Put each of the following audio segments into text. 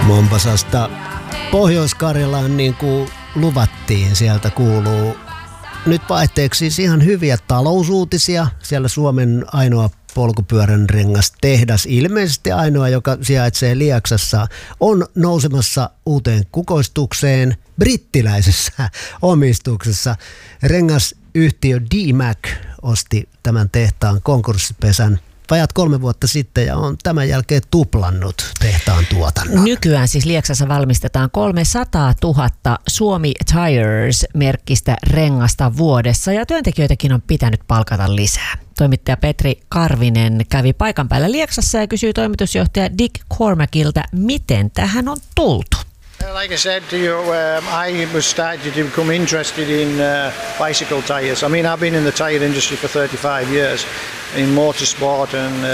Mombasasta Pohjois-Karjalaan niin kuin luvattiin, sieltä kuuluu nyt vaihteeksi siis ihan hyviä talousuutisia. Siellä Suomen ainoa polkupyörän rengastehdas, ilmeisesti ainoa, joka sijaitsee Lieksassa, on nousemassa uuteen kukoistukseen brittiläisessä omistuksessa. Rengasyhtiö D-Mac osti tämän tehtaan konkurssipesän vajat 3 vuotta sitten ja on tämän jälkeen tuplannut tehtaan tuotannon. Nykyään siis Lieksassa valmistetaan 300 000 Suomi Tires-merkkistä rengasta vuodessa ja työntekijöitäkin on pitänyt palkata lisää. Toimittaja Petri Karvinen kävi paikan päällä Lieksassa ja kysyi toimitusjohtaja Dick Cormackilta, miten tähän on tultu. Like I said to you, I was started to become interested in bicycle tyres. I mean, I've been in the tyre industry for 35 years, in motorsport and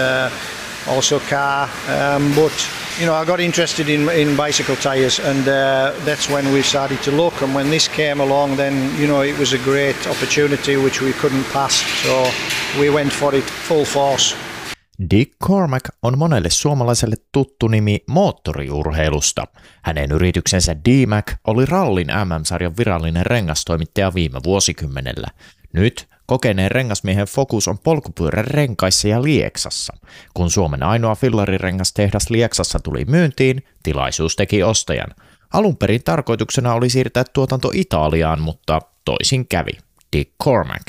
also car. But you know, I got interested in bicycle tyres, and that's when we started to look. And when this came along, then you know, it was a great opportunity which we couldn't pass. So we went for it full force. Dick Cormack on monelle suomalaiselle tuttu nimi moottoriurheilusta. Hänen yrityksensä D-Mac oli rallin MM-sarjan virallinen rengastoimittaja viime vuosikymmenellä. Nyt kokeneen rengasmiehen fokus on polkupyörän renkaissa ja Lieksassa. Kun Suomen ainoa fillarirengastehdas Lieksassa tuli myyntiin, tilaisuus teki ostajan. Alun perin tarkoituksena oli siirtää tuotanto Italiaan, mutta toisin kävi. Dick Cormack.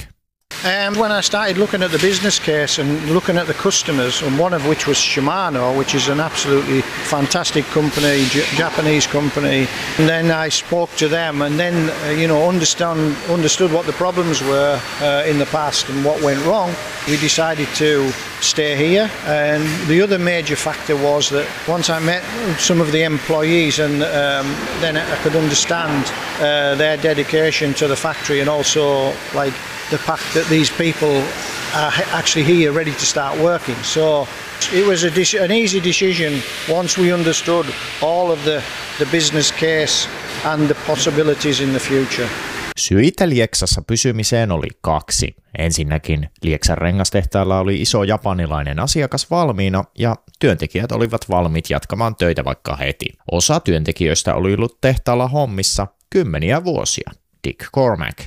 When I started looking at the business case and looking at the customers, and one of which was Shimano, which is an absolutely fantastic company, Japanese company, and then I spoke to them and then you know, understood what the problems were in the past and what went wrong. We decided to stay here, and the other major factor was that once I met some of the employees and then I could understand their dedication to the factory and also like the fact that these people are actually here ready to start working. So it was an easy decision once we understood all of the business case and the possibilities in the future. Syitä Lieksassa pysymiseen oli 2. Ensinnäkin Lieksan rengastehtaalla oli iso japanilainen asiakas valmiina ja työntekijät olivat valmiit jatkamaan töitä vaikka heti. Osa työntekijöistä oli ollut tehtaalla hommissa kymmeniä vuosia. Dick Cormack.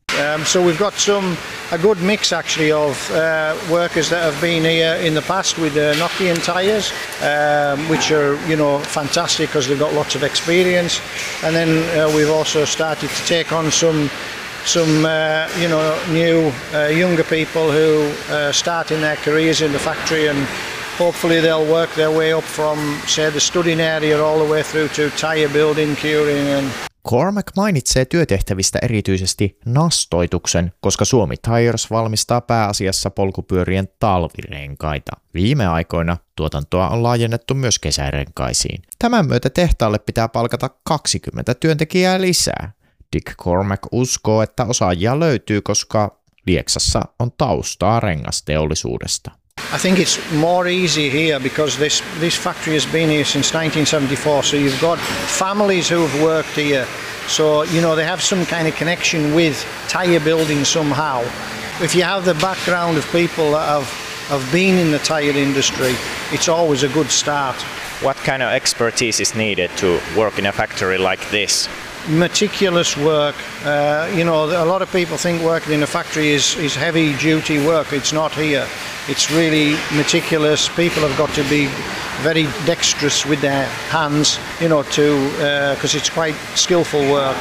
So we've got a good mix actually of workers that have been here in the past with Nokian tyres, which are, you know, fantastic because they've got lots of experience. And then we've also started to take on some you know, new younger people who starting their careers in the factory, and hopefully they'll work their way up from say the studying area all the way through to tyre building, curing and Cormack mainitsee työtehtävistä erityisesti nastoituksen, koska Suomi Tires valmistaa pääasiassa polkupyörien talvirenkaita. Viime aikoina tuotantoa on laajennettu myös kesärenkaisiin. Tämän myötä tehtaalle pitää palkata 20 työntekijää lisää. Dick Cormack uskoo, että osaajia löytyy, koska Lieksassa on taustaa rengasteollisuudesta. I think it's more easy here because this factory has been here since 1974, so you've got families who have worked here, so you know they have some kind of connection with tyre building somehow. If you have the background of people that have been in the tyre industry, it's always a good start. What kind of expertise is needed to work in a factory like this? Meticulous work. You know, a lot of people think working in a factory is heavy duty work. It's not here. It's really meticulous. People have got to be very dexterous with their hands, you know, because it's quite skillful work.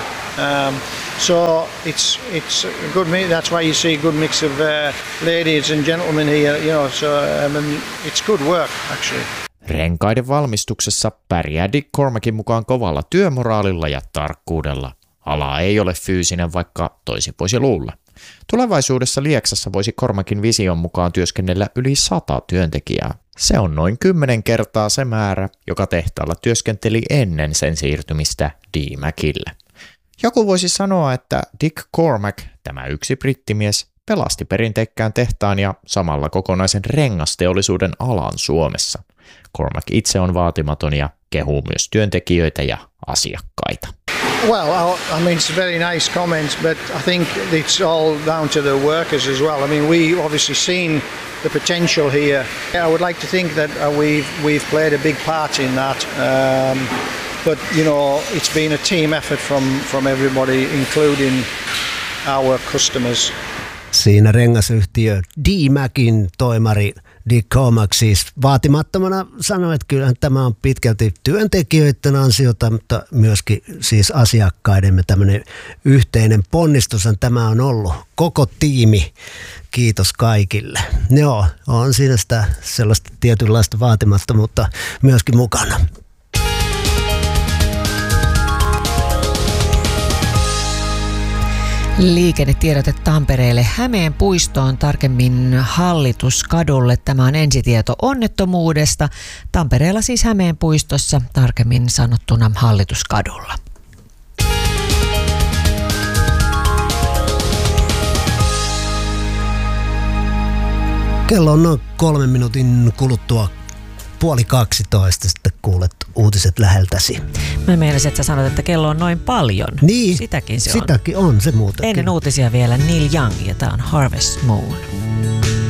So it's a good mix. That's why you see a good mix of ladies and gentlemen here, you know. So it's good work actually. Renkaiden valmistuksessa pärjää Dick Cormackin mukaan kovalla työmoraalilla ja tarkkuudella. Ala ei ole fyysinen, vaikka toisin voisi luulla. Tulevaisuudessa Lieksassa voisi Cormackin vision mukaan työskennellä yli 100 työntekijää. Se on noin 10 kertaa se määrä, joka tehtaalla työskenteli ennen sen siirtymistä D-Macille. Joku voisi sanoa, että Dick Cormack, tämä yksi brittimies, pelasti perinteikkään tehtaan ja samalla kokonaisen rengasteollisuuden alan Suomessa. Cormack itse on vaatimaton ja kehuu myös työntekijöitä ja asiakkaita. Well, I mean, it's very nice comments, but I think it's all down to the workers as well. I mean, we obviously seen the potential here. I would like to think that we've played a big part in that. But it's been a team effort from everybody, including our customers. Siinä rengasyhtiö D-Macin toimari Dick Comack siis vaatimattomana sanoi, että kyllähän tämä on pitkälti työntekijöiden ansiota, mutta myöskin siis asiakkaidemme tämmöinen yhteinen ponnistushan tämä on ollut. Koko tiimi, kiitos kaikille. Joo, on siinä sitä sellaista tietynlaista vaatimattomuutta myöskin mukana. Liikennetiedote Tampereelle Hämeen puistoon, tarkemmin Hallituskadulle. Tämä on ensitieto onnettomuudesta. Tampereella siis Hämeen puistossa, tarkemmin sanottuna Hallituskadulla. Kello on noin 3 minuutin kuluttua 11:30, sitten kuulet uutiset läheltäsi. Mä meinasin, että sä sanot, että kello on noin paljon. Niin, sitäkin se on. Sitäkin on se muutenkin. Ennen uutisia vielä Neil Young ja tää on Harvest Moon.